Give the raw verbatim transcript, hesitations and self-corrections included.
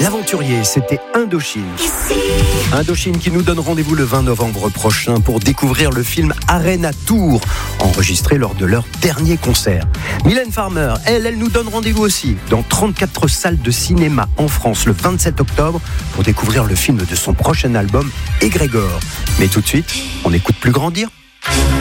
L'aventurier, c'était Indochine. Indochine qui nous donne rendez-vous le vingt novembre prochain pour découvrir le film Arène à Tours, enregistré lors de leur dernier concert. Mylène Farmer, elle, elle nous donne rendez-vous aussi dans trente-quatre salles de cinéma en France le vingt-sept octobre pour découvrir le film de son prochain album, Égrégore. Mais tout de suite, on n'écoute plus grandir.